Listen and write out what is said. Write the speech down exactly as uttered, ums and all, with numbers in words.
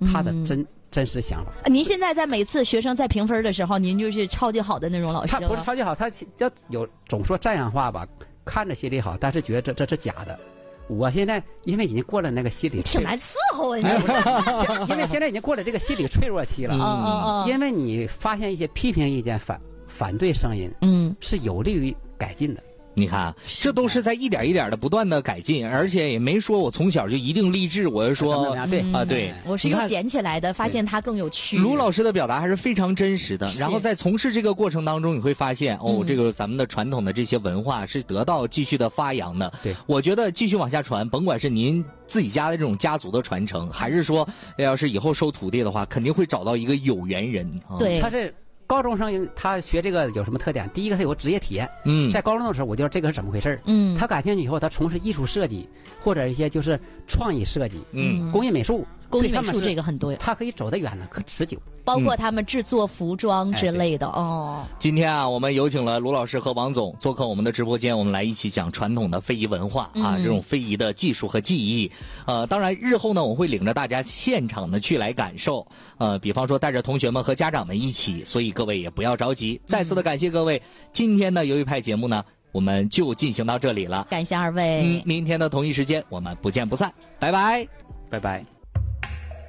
他的真、嗯、真实想法。 您现在在每次学生在评分的时候，您就是超级好的那种老师他不是超级好，他要有总说这样话吧，看着心里好，但是觉得这这是假的。我现在因为已经过了那个心理， 挺难伺候啊！ 哎、不是，因为现在已经过了这个心理脆弱期了。 嗯嗯、 因为你发现一些批评意见、反反对声音，嗯，是有利于改进的。 你看，这都是在一点一点的不断的改进，而且也没说我从小就一定励志，我就说对啊，对， 我是又捡起来的，发现它更有趣。 卢老师的表达还是非常真实的，然后在从事这个过程当中，你会发现哦， 嗯、 这个咱们的传统的这些文化是得到继续的发扬的。 对， 我觉得继续往下传，甭管是您自己家的这种家族的传承，还是说要是以后收徒弟的话，肯定会找到一个有缘人。啊、 对， 他是。高中生他学这个有什么特点？第一个他有职业体验。嗯，在高中的时候我就知道这个是怎么回事。嗯，他感兴趣以后，他从事艺术设计或者一些就是创意设计，嗯，工艺美术， 工艺美术这个很多， 他可以走得远了，可持久。 包括他们制作服装之类的、 嗯、 哦。 今天啊，我们有请了卢老师和王总做客我们的直播间，我们来一起讲传统的非遗文化啊，嗯、这种非遗的技术和技艺。呃，当然日后呢，我会领着大家现场的去来感受。呃，比方说带着同学们和家长们一起，所以各位也不要着急。再次的感谢各位，今天的鱿鱼派节目呢，我们就进行到这里了。 感谢二位， 嗯，明天的同一时间我们不见不散，拜拜， 拜拜。